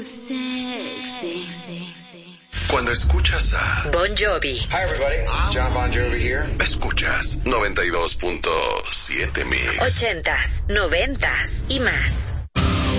Cuando escuchas a Bon Jovi. Hi everybody, John Bon Jovi here. Escuchas 92.7 Mix. 80s, 90s y más.